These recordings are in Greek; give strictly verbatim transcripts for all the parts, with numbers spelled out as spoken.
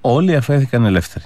όλοι αφέθηκαν ελεύθεροι.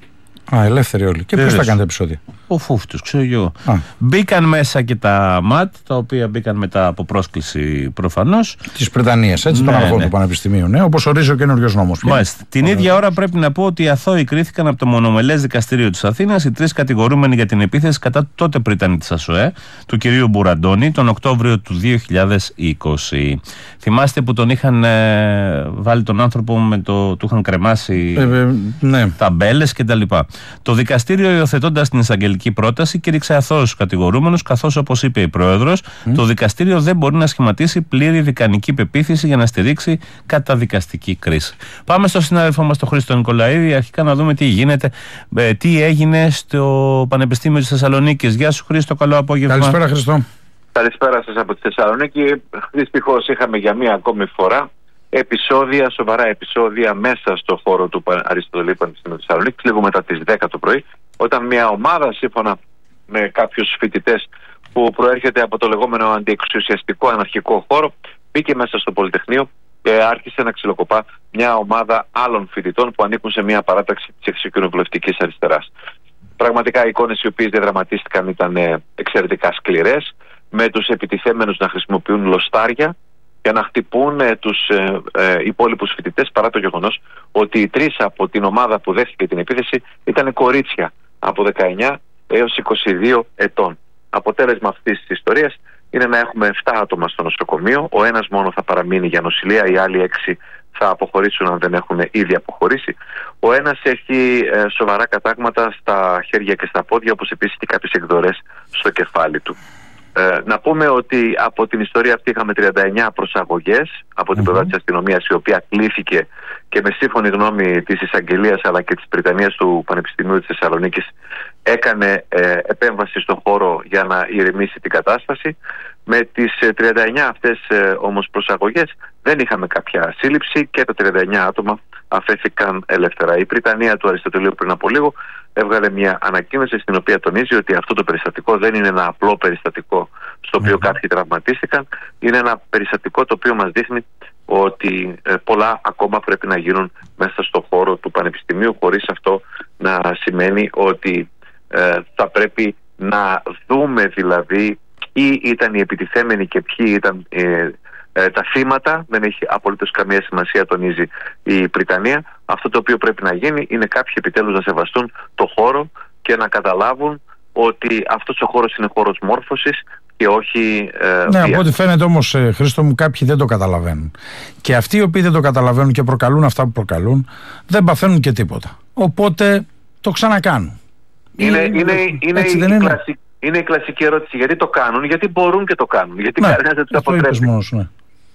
Α, ελεύθεροι όλοι. Και ποιος θα κάνει τα επεισόδια? Ο Φούφτος, ξέρω εγώ. Α. Μπήκαν μέσα και τα ΜΑΤ, τα οποία μπήκαν μετά από πρόσκληση προφανώς. Της Βρετανίας, έτσι, ναι, των αρχών ναι. του Πανεπιστημίου, ναι, όπως ορίζει ο καινούργιος νόμος. Μάλιστα. Την Ωραία. ίδια ώρα πρέπει να πω ότι οι αθώοι κρίθηκαν από το μονομελές δικαστήριο της Αθήνας οι τρεις κατηγορούμενοι για την επίθεση κατά του τότε πρίτανη της ΑΣΟΕ, του κυρίου Μπουραντώνη, τον Οκτώβριο του δύο χιλιάδες είκοσι. Θυμάστε που τον είχαν ε, βάλει τον άνθρωπο με το. Του είχαν κρεμάσει ε, ε, ναι. ταμπέλες κτλ. Το δικαστήριο, υιοθετώντας την εισαγγελική πρόταση, κήρυξε αθώους τους κατηγορούμενους, καθώς, όπως είπε η Πρόεδρος, mm. το δικαστήριο δεν μπορεί να σχηματίσει πλήρη δικανική πεποίθηση για να στηρίξει καταδικαστική κρίση. Πάμε στον συνάδελφό μας, τον Χρήστο Νικολαίδη, αρχικά να δούμε τι γίνεται, ε, τι έγινε στο Πανεπιστήμιο της Θεσσαλονίκης. Γεια σου, Χρήστο, καλό απόγευμα. Καλησπέρα, Χρήστο. Καλησπέρα σας από τη Θεσσαλονίκη. Δυστυχώς είχαμε για μία ακόμη φορά επεισόδια, σοβαρά επεισόδια μέσα στο χώρο του Αριστοτελείου Πανεπιστημίου Θεσσαλονίκης, λίγο μετά τις δέκα το πρωί, όταν μια ομάδα, σύμφωνα με κάποιους φοιτητές που προέρχεται από το λεγόμενο αντιεξουσιαστικό αναρχικό χώρο, μπήκε μέσα στο Πολυτεχνείο και άρχισε να ξυλοκοπά μια ομάδα άλλων φοιτητών που ανήκουν σε μια παράταξη της εξωκοινοβουλευτικής αριστεράς. Πραγματικά οι εικόνες οι οποίες διαδραματίστηκαν ήταν εξαιρετικά σκληρές, με τους επιτιθέμενους να χρησιμοποιούν λοστάρια για να χτυπούν ε, τους ε, ε, υπόλοιπους φοιτητές, παρά το γεγονός ότι οι τρεις από την ομάδα που δέχτηκε την επίθεση ήταν κορίτσια από δεκαεννιά έως είκοσι δύο ετών. Αποτέλεσμα αυτής της ιστορίας είναι να έχουμε επτά άτομα στο νοσοκομείο, ο ένας μόνο θα παραμείνει για νοσηλεία, οι άλλοι έξι θα αποχωρήσουν αν δεν έχουν ήδη αποχωρήσει. Ο ένας έχει ε, σοβαρά κατάγματα στα χέρια και στα πόδια, όπως επίσης και κάποιες εκδορές στο κεφάλι του. Ε, να πούμε ότι από την ιστορία αυτή είχαμε τριάντα εννιά προσαγωγές από την πλευρά mm-hmm. της αστυνομίας, η οποία κλήθηκε και με σύμφωνη γνώμη της εισαγγελίας αλλά και της Πριτανείας του Πανεπιστημίου της Θεσσαλονίκης έκανε ε, επέμβαση στον χώρο για να ηρεμήσει την κατάσταση. Με τις ε, τριάντα εννιά αυτές ε, όμως προσαγωγές δεν είχαμε κάποια σύλληψη και τα τριάντα εννιά άτομα αφέθηκαν ελεύθερα. Η Πριτανεία του Αριστοτελείου πριν από λίγο έβγαλε μια ανακοίνωση στην οποία τονίζει ότι αυτό το περιστατικό δεν είναι ένα απλό περιστατικό στο οποίο mm-hmm. κάποιοι τραυματίστηκαν. Είναι ένα περιστατικό το οποίο μας δείχνει ότι ε, πολλά ακόμα πρέπει να γίνουν μέσα στο χώρο του Πανεπιστημίου, χωρίς αυτό να σημαίνει ότι ε, θα πρέπει να δούμε δηλαδή ποιοι ήταν οι επιτιθέμενοι και ποιοι ήταν ε, ε, τα θύματα. Δεν έχει απολύτως καμία σημασία, τονίζει η Πριτανεία. Αυτό το οποίο πρέπει να γίνει είναι κάποιοι επιτέλους να σεβαστούν το χώρο και να καταλάβουν ότι αυτός ο χώρος είναι χώρος μόρφωσης και όχι ε, ναι, από ό,τι φαίνεται όμως, ε, Χρήστο μου, κάποιοι δεν το καταλαβαίνουν. Και αυτοί οι οποίοι δεν το καταλαβαίνουν και προκαλούν αυτά που προκαλούν, δεν παθαίνουν και τίποτα. Οπότε το ξανακάνουν. Είναι, είναι, είναι, είναι, η, είναι? Κλασική, είναι η κλασική ερώτηση. Γιατί το κάνουν? Γιατί μπορούν και το κάνουν. Γιατί ναι, κανένας δεν τους αποτρέπει. Μόνος, ναι.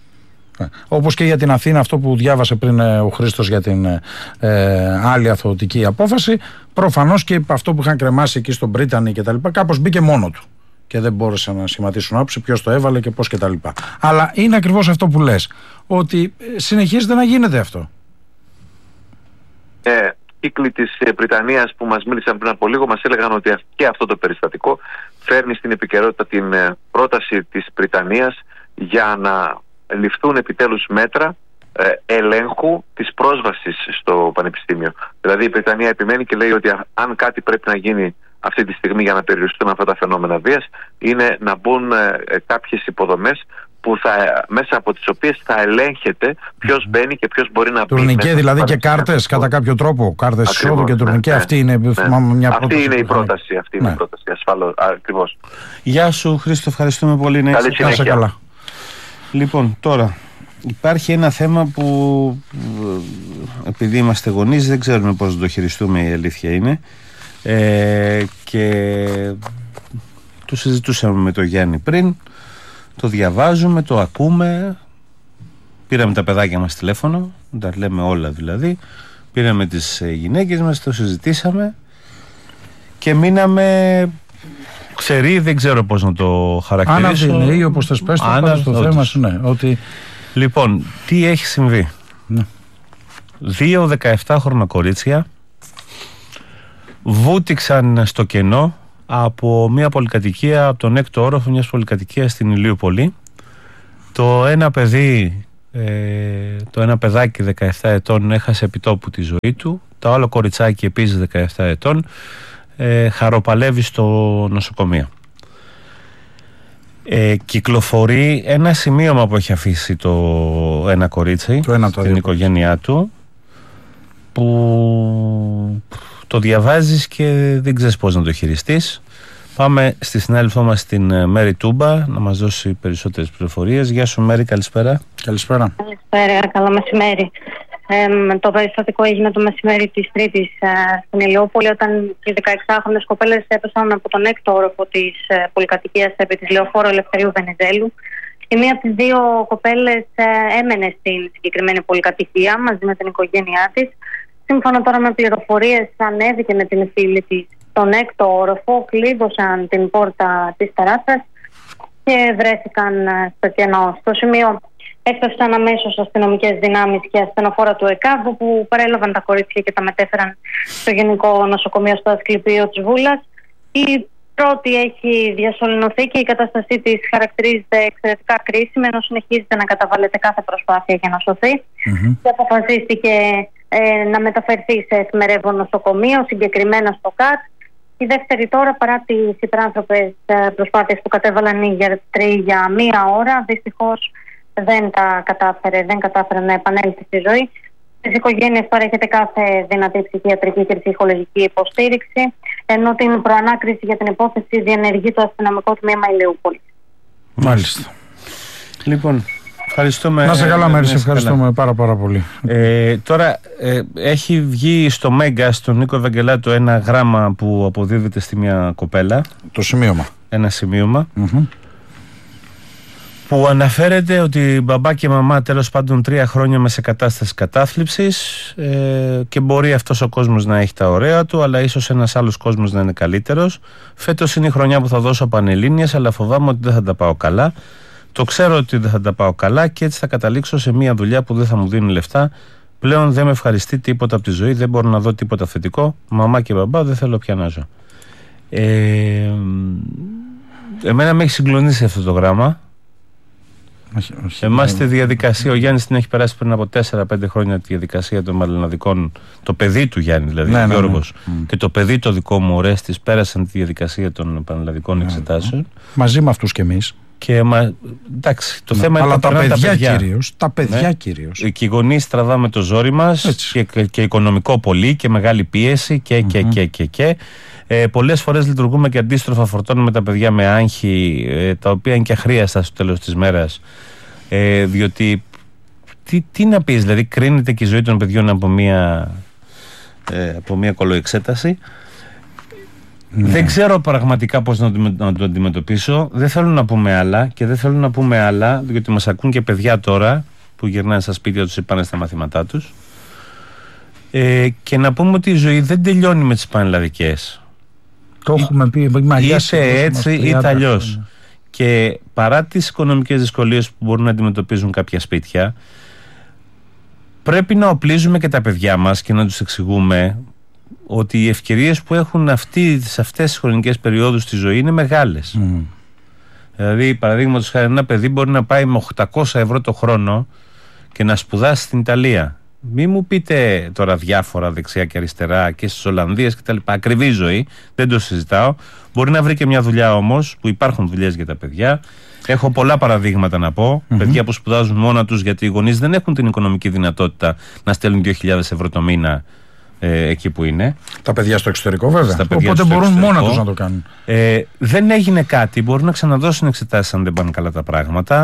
Όπως και για την Αθήνα, αυτό που διάβασε πριν ε, ο Χρήστος για την ε, άλλη αθωωτική απόφαση, προφανώς και αυτό που είχαν κρεμάσει εκεί στον Πρίτανη και τα λοιπά, κάπως μπήκε μόνο του και δεν μπόρεσαν να σχηματίσουν άποψη ποιος το έβαλε και πώς και τα λοιπά. Αλλά είναι ακριβώς αυτό που λες, ότι συνεχίζεται να γίνεται αυτό. Ε, κύκλοι της Πριτανείας που μας μίλησαν πριν από λίγο μας έλεγαν ότι και αυτό το περιστατικό φέρνει στην επικαιρότητα την ε, πρόταση της Πριτανείας για να ληφθούν επιτέλους μέτρα ε, ελέγχου της πρόσβασης στο Πανεπιστήμιο. Δηλαδή η Πριτανεία επιμένει και λέει ότι αν κάτι πρέπει να γίνει αυτή τη στιγμή για να περιοριστούν αυτά τα φαινόμενα βίας, είναι να μπουν ε, κάποιες υποδομές που θα, μέσα από τις οποίες θα ελέγχεται ποιος μπαίνει και ποιος μπορεί να μπει. Τουρνικέ δηλαδή και κάρτες κατά κάποιο τρόπο, κάρτες εισόδου και τουρνικέ, ναι, αυτή είναι, ναι, θυμάμαι, μια αυτή πρόταση. Είναι η πρόταση, αυτή είναι ναι. η πρόταση, ασφαλώς, ακριβώς. Γεια σου Χρήστο, ευχαριστούμε πολύ. Ναι, καλή συνέχεια. Καλά. Λοιπόν, τώρα υπάρχει ένα θέμα που επειδή είμαστε γονείς δεν ξέρουμε πώς να το χειριστούμε, η αλήθεια είναι, ε, και το συζητούσαμε με τον Γιάννη πριν, το διαβάζουμε, το ακούμε, πήραμε τα παιδάκια μας τηλέφωνο, τα λέμε όλα δηλαδή, πήραμε τις γυναίκες μας, το συζητήσαμε και μείναμε ξεροί, δεν ξέρω πώς να το χαρακτηρίσω. Άναβη ή όπως θες πες το, πάντα στο θέμα σου, ναι, ότι... Λοιπόν, τι έχει συμβεί? Ναι. Δύο δεκαεφτάχρονα κορίτσια βούτυξαν στο κενό από μια πολυκατοικία, από τον έκτο όροφο μιας πολυκατοικίας στην Ηλιούπολη. Το ένα παιδί Ε, το ένα παιδάκι δεκαεπτά ετών έχασε επιτόπου τη ζωή του. Το άλλο κοριτσάκι επίσης δεκαεπτά ετών ε, χαροπαλεύει στο νοσοκομείο. Ε, κυκλοφορεί ένα σημείωμα που έχει αφήσει το ένα κορίτσι το ένα, το στην οικογένειά του, που το διαβάζεις και δεν ξέρεις πώς να το χειριστείς. Πάμε στη συνάδελφό μας την Μέρη Τούμπα να μας δώσει περισσότερες πληροφορίες. Γεια σου Μέρη, καλησπέρα. Καλησπέρα. Καλησπέρα, καλό μεσημέρι. Ε, το περιστατικό έγινε το μεσημέρι της Τρίτης ε, στην Ηλιούπολη, όταν οι δεκαεξάχρονες κοπέλες έπεσαν από τον έκτο όροφο της ε, πολυκατοικίας επί της Λεωφόρου Ελευθερίου Βενιζέλου. Η μία από τις δύο κοπέλες ε, έμενε στην συγκεκριμένη πολυκατοικία μαζί με την οικογένειά της. Σύμφωνα τώρα με πληροφορίες, ανέβηκε με την φίλη της στον έκτο όροφο, κλείδωσαν την πόρτα της τεράστας και βρέθηκαν στο κενό. Στο σημείο έφτασαν αμέσως αστυνομικές δυνάμεις και ασθενοφόρα του ΕΚΑΒ, που παρέλαβαν τα κορίτσια και τα μετέφεραν στο Γενικό Νοσοκομείο στο Ασκληπείο της Βούλας. Η πρώτη έχει διασωληνωθεί και η κατάστασή της χαρακτηρίζεται εξαιρετικά κρίσιμη, ενώ συνεχίζεται να καταβάλλεται κάθε προσπάθεια για να σωθεί. Mm-hmm. Και αποφασίστηκε ε, να μεταφερθεί σε εφημερεύον νοσοκομείο, συγκεκριμένα στο ΚΑΤ. Η δεύτερη τώρα, παρά τις υπεράνθρωπες προσπάθειες που κατέβαλαν οι γιατροί για μία ώρα, δυστυχώς δεν τα κατάφερε, δεν κατάφερε να επανέλθει στη ζωή. Στις οικογένειες παρέχεται κάθε δυνατή ψυχιατρική και ψυχολογική υποστήριξη, ενώ την προανάκριση για την υπόθεση διενεργεί το αστυνομικό τμήμα Ηλιούπολης. Μάλιστα. Λοιπόν, ευχαριστούμε. Να σε καλά, Μέρη, σε ευχαριστούμε πάρα πάρα πολύ. Ε, τώρα ε, έχει βγει στο Μέγκα, στον Νίκο Ευαγγελάτο, ένα γράμμα που αποδίδεται στη μια κοπέλα. Το σημείωμα. Ένα σημείωμα. Mm-hmm. Που αναφέρεται ότι μπαμπά και μαμά τέλος πάντων τρία χρόνια με σε κατάσταση κατάθλιψης, ε, και μπορεί αυτός ο κόσμος να έχει τα ωραία του, αλλά ίσως ένας άλλος κόσμος να είναι καλύτερος. Φέτος είναι η χρονιά που θα δώσω πανελλήνιες, αλλά φοβάμαι ότι δεν θα τα πάω καλά. Το ξέρω ότι δεν θα τα πάω καλά και έτσι θα καταλήξω σε μια δουλειά που δεν θα μου δίνει λεφτά. Πλέον δεν με ευχαριστεί τίποτα από τη ζωή, δεν μπορώ να δω τίποτα θετικό. Μαμά και μπαμπά, δεν θέλω πια να ζω. Ε, εμένα με έχει συγκλονίσει αυτό το γράμμα. Εμάς τη διαδικασία, ο Γιάννης την έχει περάσει πριν από τέσσερα πέντε χρόνια, τη διαδικασία των πανελλαδικών, το παιδί του Γιάννη δηλαδή, ναι, ο Γιώργος, ναι, ναι. Και το παιδί το δικό μου, ο Ρέστης, πέρασαν τη διαδικασία των πανελλαδικών ναι, εξετάσεων. Μαζί με αυτούς και εμείς. Και μα, εντάξει, το ναι, θέμα αλλά είναι τα παιδιά, τα παιδιά κυρίως. Τα παιδιά ναι, κυρίως. Και οι γονείς τραβάμε το ζόρι μας και, και, και οικονομικό πολύ και μεγάλη πίεση και, mm-hmm. και, και, και, και. Ε, πολλές φορές λειτουργούμε και αντίστροφα, φορτώνουμε τα παιδιά με άγχη, ε, τα οποία είναι και αχρίαστα στο τέλος της μέρας. Ε, διότι τι, τι να πεις, δηλαδή κρίνεται και η ζωή των παιδιών από μια, ε, από μια κολοεξέταση. Ναι. Δεν ξέρω πραγματικά πώς να, να το αντιμετωπίσω. Δεν θέλω να πούμε άλλα και δεν θέλω να πούμε άλλα, διότι μας ακούν και παιδιά τώρα που γυρνάνε στα σπίτια τους ή πάνε στα μαθήματά τους. Ε, και να πούμε ότι η ζωή δεν τελειώνει με τις πανελλαδικές. Το έχουμε πει, είτε έτσι είτε αλλιώς. Και παρά τις οικονομικές δυσκολίες που μπορούν να αντιμετωπίζουν κάποια σπίτια, πρέπει να οπλίζουμε και τα παιδιά μας και να τους εξηγούμε ότι οι ευκαιρίες που έχουν αυτοί, σε αυτές τις χρονικές περιόδους στη ζωή είναι μεγάλες. Mm. Δηλαδή, παραδείγματος χάρη, ένα παιδί μπορεί να πάει με οκτακόσια ευρώ το χρόνο και να σπουδάσει στην Ιταλία. Μη μου πείτε τώρα διάφορα δεξιά και αριστερά και στις Ολλανδίες κτλ. Ακριβή ζωή, δεν το συζητάω. Μπορεί να βρει και μια δουλειά όμως, που υπάρχουν δουλειές για τα παιδιά. Έχω πολλά παραδείγματα να πω. Mm-hmm. Παιδιά που σπουδάζουν μόνα τους γιατί οι γονείς δεν έχουν την οικονομική δυνατότητα να στέλνουν δύο χιλιάδες ευρώ το μήνα ε, εκεί που είναι. Τα παιδιά στο εξωτερικό, βέβαια. Οπότε μπορούν εξωτερικό. Μόνα τους να το κάνουν. Ε, δεν έγινε κάτι. Μπορούν να ξαναδώσουν εξετάσεις αν δεν πάνε καλά τα πράγματα.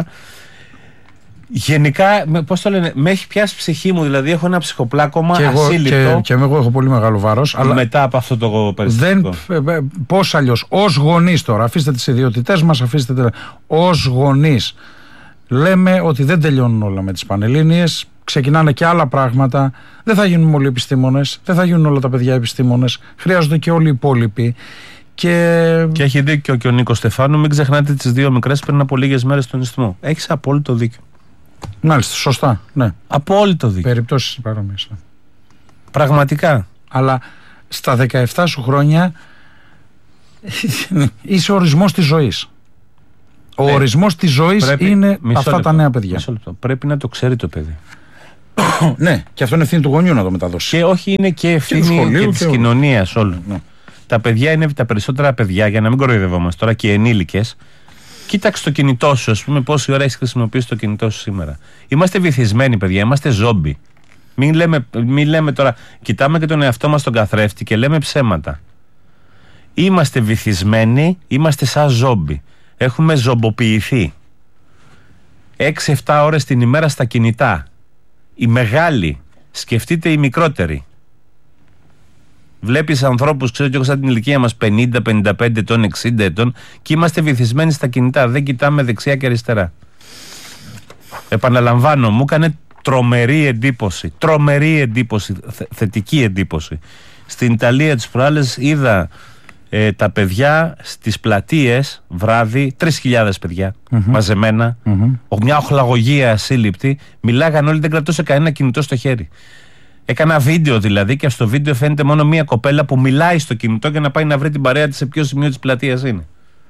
Γενικά, πώς το λένε, με έχει πιάσει ψυχή μου, δηλαδή έχω ένα ψυχοπλάκωμα και εγώ, ασύλληπτο. Και, και εγώ έχω πολύ μεγάλο βάρος. Αλλά μετά από αυτό το περιστατικό. Πώς αλλιώς, ως γονείς τώρα, αφήστε τις ιδιότητές μας, αφήστε τα... ως γονείς, λέμε ότι δεν τελειώνουν όλα με τις πανελλήνιες, ξεκινάνε και άλλα πράγματα. Δεν θα γίνουν όλοι επιστήμονες, δεν θα γίνουν όλα τα παιδιά επιστήμονες, χρειάζονται και όλοι οι υπόλοιποι. Και... και έχει δίκιο και ο Νίκος Στεφάνου, μην ξεχνάτε τις δύο μικρές πριν από λίγες μέρες στον Ισθμό. Έχεις απόλυτο δίκιο. Μάλιστα, σωστά, ναι. Απόλυτο δίκιο. Περιπτώσεις παρόμοιες. Πραγματικά. Αλλά στα δεκαεπτά σου χρόνια είσαι ορισμός της ζωής. Ο ναι. ορισμός της ζωής πρέπει, είναι αυτά λεπτό, τα νέα παιδιά. Πρέπει να το ξέρει το παιδί. Ναι, και αυτό είναι ευθύνη του γονιού να το μεταδώσει. Και όχι, είναι και ευθύνη και, και της κοινωνίας όλων. Ναι. Τα παιδιά είναι τα περισσότερα παιδιά, για να μην κοροϊδευόμαστε τώρα, και ενήλικες. Κοίταξε το κινητό σου, ας πούμε, πόση ώρα έχεις χρησιμοποιήσει το κινητό σου σήμερα. Είμαστε βυθισμένοι, παιδιά, είμαστε ζόμπι. Μην λέμε, μην λέμε τώρα, κοιτάμε και τον εαυτό μας στον καθρέφτη και λέμε ψέματα. Είμαστε βυθισμένοι, είμαστε σαν ζόμπι. Έχουμε ζομποποιηθεί. έξι εφτά ώρες την ημέρα στα κινητά. Οι μεγάλοι, σκεφτείτε οι μικρότεροι. Βλέπεις ανθρώπους, ξέρω και εγώ σαν την ηλικία μας, πενήντα, πενήντα πέντε ετών, εξήντα ετών, και είμαστε βυθισμένοι στα κινητά. Δεν κοιτάμε δεξιά και αριστερά. Επαναλαμβάνω, μου έκανε τρομερή εντύπωση. Τρομερή εντύπωση, θε, θετική εντύπωση. Στην Ιταλία τις προάλλες είδα ε, τα παιδιά στις πλατείες βράδυ, τρεις χιλιάδες παιδιά mm-hmm. μαζεμένα, mm-hmm. μια οχλαγωγία ασύλληπτη, μιλάγαν όλοι, δεν κρατούσε κανένα κινητό στο χέρι. Έκανα βίντεο δηλαδή, και στο βίντεο φαίνεται μόνο μία κοπέλα που μιλάει στο κινητό για να πάει να βρει την παρέα της σε ποιο σημείο της πλατείας είναι.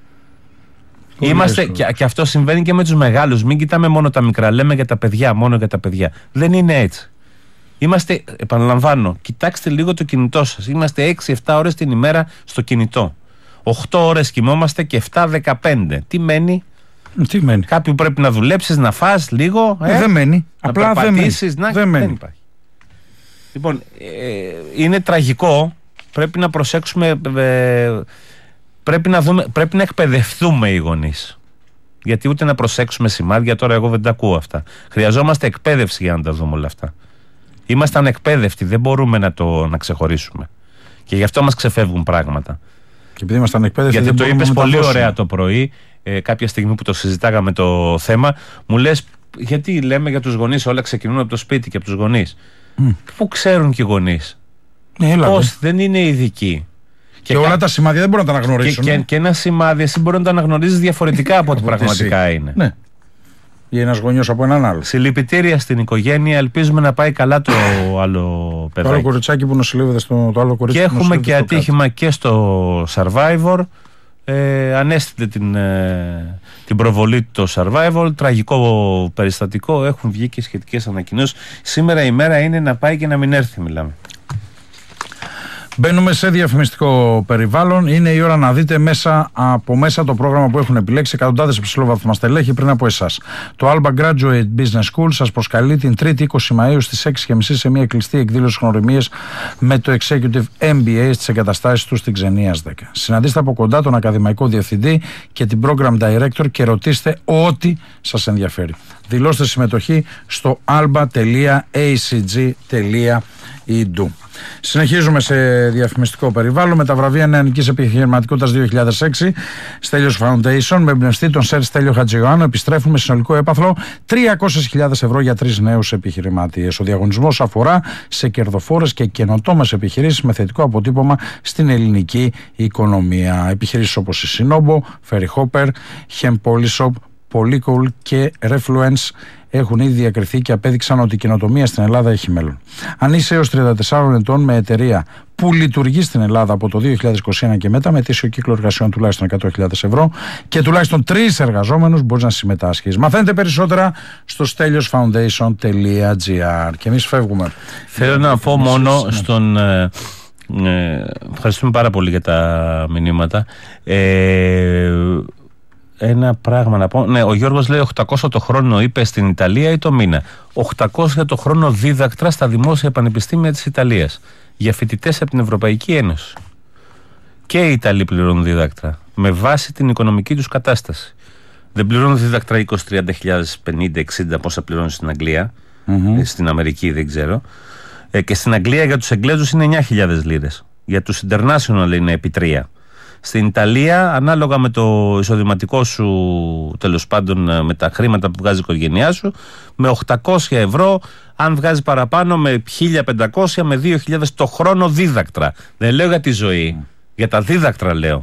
Είμαστε, και, και αυτό συμβαίνει και με τους μεγάλους. Μην κοιτάμε μόνο τα μικρά, λέμε για τα παιδιά, μόνο για τα παιδιά. Δεν είναι έτσι. Είμαστε, επαναλαμβάνω, κοιτάξτε λίγο το κινητό σας. Είμαστε έξι εφτά ώρες την ημέρα στο κινητό. οκτώ ώρες κοιμόμαστε και επτά δεκαπέντε. Τι μένει? Τι μένει? Κάποιου πρέπει να δουλέψεις, να φας λίγο. Ε, δεν μένει. Να απλά δεν μένει. Να, δεν μένει. Δεν υπάρχει. Λοιπόν, ε, είναι τραγικό. Πρέπει να προσέξουμε. Ε, πρέπει, να δούμε, πρέπει να εκπαιδευτούμε οι γονείς. Γιατί ούτε να προσέξουμε σημάδια, τώρα εγώ δεν τα ακούω αυτά. Χρειαζόμαστε εκπαίδευση για να τα δούμε όλα αυτά. Είμαστε ανεκπαίδευτοι, δεν μπορούμε να το να ξεχωρίσουμε. Και γι' αυτό μας ξεφεύγουν πράγματα. Και επειδή είμαστε ανεκπαίδευτοι, γιατί δεν το είπες πολύ ωραία το πρωί, ε, κάποια στιγμή που το συζητάγαμε το θέμα, μου λες, γιατί λέμε για τους γονείς, όλα ξεκινούν από το σπίτι και από τους γονείς. Mm. Πού ξέρουν και οι γονείς? Ναι, πώς, δεν είναι ειδικοί. Και, και όλα κα... τα σημάδια δεν μπορούν να τα αναγνωρίσουν. Και, και, και ένα σημάδι εσύ μπορεί να το αναγνωρίζεις διαφορετικά από ό,τι πραγματικά εσύ. Είναι. Ναι. Ή ένας γονιός από έναν άλλο. Συλληπιτήρια στην οικογένεια. Ελπίζουμε να πάει καλά το άλλο παιδάκι. Το άλλο κοριτσάκι που νοσηλεύεται στο το άλλο κορίτσι. Και έχουμε και ατύχημα κάτω. Και στο Survivor. Ε, ανέστητε την, ε, την προβολή του το Survivor. Τραγικό περιστατικό. Έχουν βγει και σχετικές ανακοινώσεις. Σήμερα η μέρα είναι να πάει και να μην έρθει, μιλάμε. Μπαίνουμε σε διαφημιστικό περιβάλλον. Είναι η ώρα να δείτε μέσα από μέσα το πρόγραμμα που έχουν επιλέξει εκατοντάδες υψηλόβαθμα στελέχη πριν από εσάς. Το Alba Graduate Business School σας προσκαλεί την Τρίτη είκοσι Μαΐου στις έξι και μισή σε μια κλειστή εκδήλωση γνωριμίες με το Executive εμ μπι έι στις εγκαταστάσεις του στην Ξενίας δέκα. Συναντήστε από κοντά τον ακαδημαϊκό διευθυντή και την Program Director και ρωτήστε ό,τι σας ενδιαφέρει. Δηλώστε συμμετοχή στο alba τελεία a c g τελεία e d u. Συνεχίζουμε σε διαφημιστικό περιβάλλον με τα βραβεία Νεανικής Επιχειρηματικότητας δύο χιλιάδες έξι. Στέλιος Foundation με εμπνευστή τον Σερ Στέλιο Χατζιωάννου επιστρέφουν με συνολικό έπαθλο τριακόσιες χιλιάδες ευρώ για τρεις νέους επιχειρηματίες. Ο διαγωνισμός αφορά σε κερδοφόρες και καινοτόμες επιχειρήσεις με θετικό αποτύπωμα στην ελληνική οικονομία. Επιχειρήσεις όπως η Sinobo, Ferry Hopper, Hempolyshop, Polycool και Refluence έχουν ήδη διακριθεί και απέδειξαν ότι η καινοτομία στην Ελλάδα έχει μέλλον. Αν είσαι έως τριάντα τεσσάρων ετών με εταιρεία που λειτουργεί στην Ελλάδα από το δύο χιλιάδες είκοσι ένα και μετά με ετήσιο κύκλο εργασιών τουλάχιστον εκατό χιλιάδες ευρώ και τουλάχιστον τρεις εργαζόμενους, μπορείς να συμμετάσχεις. Μαθαίνετε περισσότερα στο στέλιος φάουντέισον τελεία τζι άρ. Και εμείς φεύγουμε. Θέλω να πω μόνο στον... Ε, ε, ευχαριστούμε πάρα πολύ για τα μηνύματα. Ε, Ένα πράγμα να πω. Ναι, ο Γιώργος λέει οκτακόσια το χρόνο, είπε, στην Ιταλία ή το μήνα. οκτακόσια το χρόνο δίδακτρα στα δημόσια πανεπιστήμια της Ιταλίας. Για φοιτητές από την Ευρωπαϊκή Ένωση. Και οι Ιταλοί πληρώνουν δίδακτρα. Με βάση την οικονομική τους κατάσταση. Δεν πληρώνουν δίδακτρα είκοσι, τριάντα χιλιάδες, πενήντα, εξήντα πόσα πληρώνουν στην Αγγλία. Mm-hmm. Στην Αμερική δεν ξέρω. Ε, και στην Αγγλία για τους Εγγλέζους είναι εννιά χιλιάδες λίρες. Για τους international είναι επί τρία. Στην Ιταλία, ανάλογα με το εισοδηματικό σου, τέλος πάντων με τα χρήματα που βγάζει η οικογένειά σου, με οκτακόσια ευρώ, αν βγάζει παραπάνω, με χίλια πεντακόσια με δύο χιλιάδες το χρόνο δίδακτρα. Δεν λέω για τη ζωή, mm. για τα δίδακτρα λέω.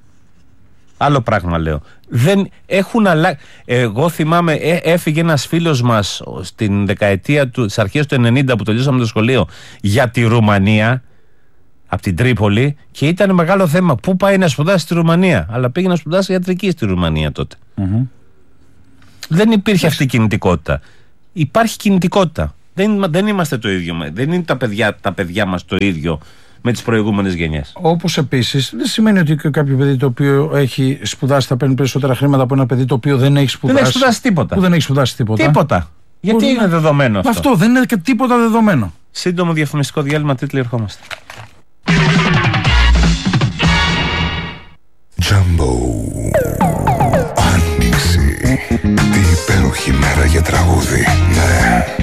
Άλλο πράγμα λέω. Δεν έχουν αλλάξει. Εγώ θυμάμαι, ε, έφυγε ένας φίλος μας στην δεκαετία του, στις αρχές του ενενήντα που τελειώσαμε το σχολείο για τη Ρουμανία. από την Τρίπολη και ήταν μεγάλο θέμα. Πού πάει να σπουδάσει στη Ρουμανία? Αλλά πήγε να σπουδάσει ιατρική στη Ρουμανία τότε. Mm-hmm. Δεν υπήρχε αυτή η κινητικότητα. Υπάρχει κινητικότητα. Δεν, δεν είμαστε το ίδιο. Δεν είναι τα παιδιά, τα παιδιά μας το ίδιο με τις προηγούμενες γενιές. Όπως επίσης δεν σημαίνει ότι κάποιο παιδί το οποίο έχει σπουδάσει θα παίρνει περισσότερα χρήματα από ένα παιδί το οποίο δεν έχει σπουδάσει. Δεν έχει σπουδάσει τίποτα. Που δεν έχει σπουδάσει τίποτα. Τίποτα. Γιατί είναι δεδομένο αυτό? Αυτό δεν είναι και τίποτα δεδομένο. Σύντομο διαφημιστικό διάλειμμα, τίτλοι, ερχόμαστε. Jumbo